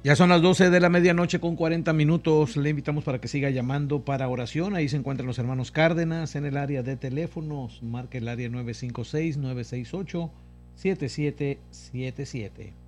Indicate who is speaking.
Speaker 1: Ya son las 12 de la medianoche con 40 minutos. Le invitamos para que siga llamando para oración. Ahí se encuentran los hermanos Cárdenas en el área de teléfonos. Marque el área 956-968-7777.